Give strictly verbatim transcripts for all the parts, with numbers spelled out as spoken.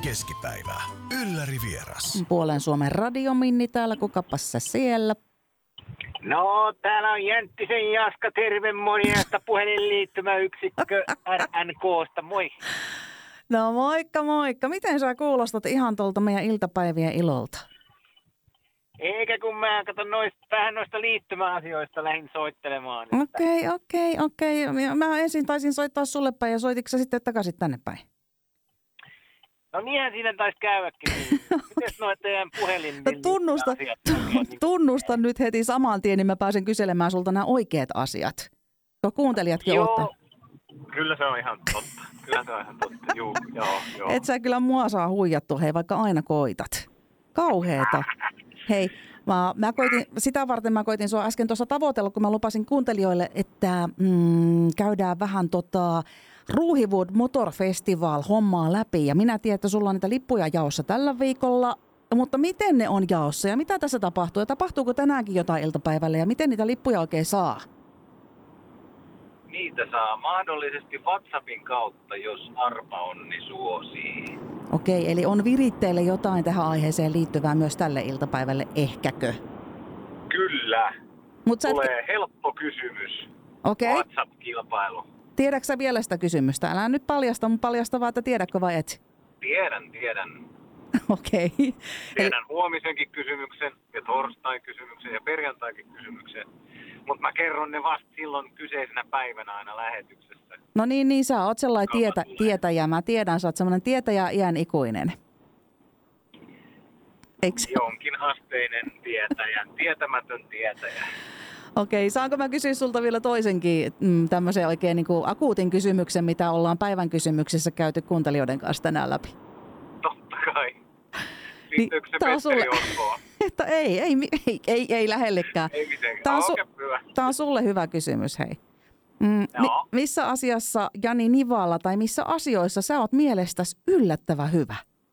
keskipäivä. Ylläri vieras. Puolen Suomen Radio Minni täällä, kukapas sä siellä? No, täällä on Jänttisen Jaska, terve monesta puhelinliittymäyksikkö R N K:sta, moi. No moikka moikka, miten sä kuulostat ihan tuolta meidän iltapäivien ilolta? Eikä kun mä katson noista, vähän noista liittymäasioista lähdin soittelemaan. Okei, okei, okei. Mä ensin taisin soittaa sulle päin ja soititko sä sitten takaisin tänne päin? No niinhän siinä taisi käydäkin. Mites noin teidän puhelin? No tunnusta, tunnusta nyt heti saman tien, niin mä pääsen kyselemään sulta nämä oikeat asiat. Kun kuuntelijatkin joo, ottaa. Kyllä se on ihan totta. Kyllä se on ihan totta. Juu, joo, joo. Et sä kyllä mua saa huijattua, hei, vaikka aina koitat. Kauheeta. Hei, mä, mä koitin, sitä varten mä koitin sua äsken tuossa tavoitella, kun mä lupasin kuuntelijoille, että mm, käydään vähän tota Ruuhiwood Motor Festival hommaa läpi. Ja minä tiedän, että sulla on niitä lippuja jaossa tällä viikolla, mutta miten ne on jaossa ja mitä tässä tapahtuu? Ja tapahtuuko tänäänkin jotain iltapäivällä ja miten niitä lippuja oikein saa? Niitä saa mahdollisesti WhatsAppin kautta, jos arpa onni suosii. Okei, eli on viritteille jotain tähän aiheeseen liittyvää myös tälle iltapäivälle, ehkäkö? Kyllä. Mut sä Tulee et... helppo kysymys. Okei. WhatsApp-kilpailu. Tiedätkö sä vielä sitä kysymystä? Älä nyt paljasta, mutta paljasta vaan, että tiedätkö vai et? Tiedän, tiedän. Okei. Tiedän huomisenkin kysymyksen ja torstain kysymyksen ja perjantaikin kysymyksen. Mutta mä kerron ne vasta silloin kyseisenä päivänä aina lähetyksessä. No niin, niin sä oot sellainen tietä, tietäjä. Mä tiedän, sä oot semmoinen tietäjä iän ikuinen. Eiks? Jonkin asteinen tietäjä, tietämätön tietäjä. Okei, saanko mä kysyä sulta vielä toisenkin mm, tämmöisen oikein niin kuin akuutin kysymyksen, mitä ollaan päivän kysymyksissä käyty kuuntelijoiden kanssa tänään läpi? Totta kai. Niin, Liittyykö se tää on Petteri sulle... Orpoon? Että ei, ei, ei, ei, ei lähellekään. Ei mitenkään. Tää on, su... Okay, Tää on sulle hyvä kysymys, hei. Mm, mi- missä asiassa, Jani Nivala, tai missä asioissa sä oot mielestäsi yllättävän hyvä?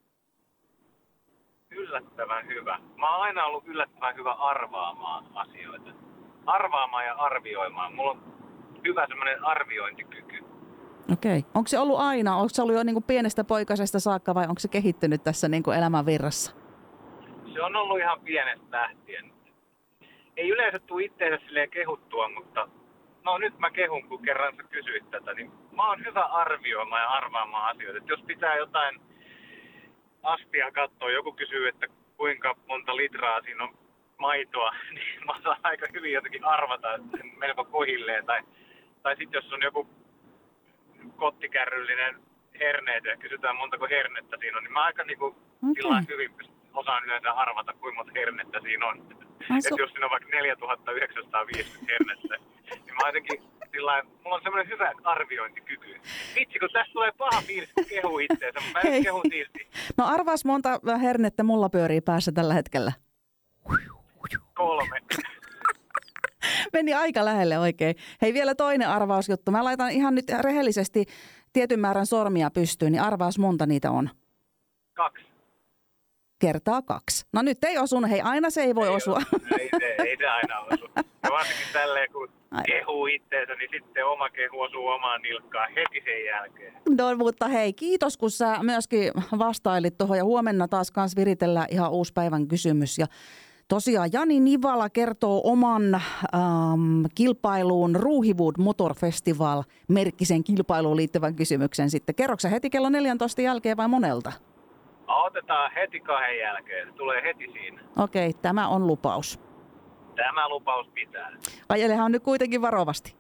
Yllättävän hyvä. Mä oon aina ollut yllättävän hyvä arvaamaan asioita. Arvaamaan ja arvioimaan. Mulla on hyvä semmoinen arviointikyky. Okei. Okay. Onko se ollut aina? Onko se ollut jo niin kuin pienestä poikasesta saakka vai onko se kehittynyt tässä niin kuin elämän virrassa? Se on ollut ihan pienestä lähtien. Ei yleensä tule itseensä silleen kehuttua, mutta no nyt mä kehun, kun kerran sä kysyit tätä, niin mä oon hyvä arvioimaan ja arvaamaan asioita. Et jos pitää jotain astia katsoa, joku kysyy, että kuinka monta litraa siinä on maitoa, niin mä saan aika hyvin jotenkin arvata melko kohilleen. Tai, tai sitten jos on joku kottikärryllinen herneet ja kysytään montako hernettä siinä on, niin mä aika niinku okay. Sillä hyvin osaan yleensä arvata, kuinka monta hernettä siinä on. Että jos siinä on vaikka neljätuhatta yhdeksänsataaviisikymmentä hernettä, niin mä jotenkin sillä mulla on semmoinen hyvä arviointikyky. Vitsi, kun tästä tulee paha fiilis, kun kehuu itseensä, mutta mä en kehun silti. No arvaas monta hernettä mulla pyörii päässä tällä hetkellä. Kolme. Meni aika lähelle oikein. Hei, vielä toinen arvausjuttu. Mä laitan ihan nyt rehellisesti tietyn määrän sormia pystyyn, niin arvaus monta niitä on. Kaksi. Kertaa kaksi. No nyt ei osunut. Hei, aina se ei voi ei osua. Ei se, ei se aina osu. Ja varsinkin tälleen, kun Ai. kehuu itseensä, niin sitten oma kehu osuu omaan nilkkaan heti sen jälkeen. No, mutta hei, kiitos kun sä myöskin vastailit tuohon. Ja huomenna taas kans viritellään ihan uusi päivän kysymys. Ja tosiaan Jani Nivala kertoo oman ähm, kilpailuun Ruuhiwood Motor Festival -merkkisen kilpailuun liittyvän kysymyksen sitten. Kerroksä heti kello neljäntoista jälkeen vai monelta? Otetaan heti kahden jälkeen. Se tulee heti siinä. Okei, tämä on lupaus. Tämä lupaus pitää. Ajelehan nyt kuitenkin varovasti.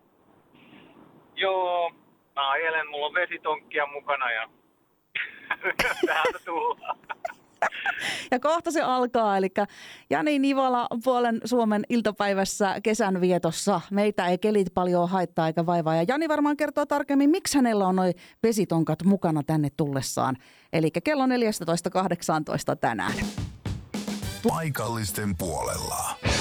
Joo, mä ajelen. Mulla on vesitonkkia mukana ja täältä tullaan. Ja kohta se alkaa, eli Jani Nivala Puolen Suomen iltapäivässä kesän vietossa. Meitä ei kelit paljon haittaa eikä vaivaa. Ja Jani varmaan kertoo tarkemmin, miksi hänellä on noi vesitonkat mukana tänne tullessaan. Eli kello neljätoista kahdeksantoista tänään. Paikallisten puolella.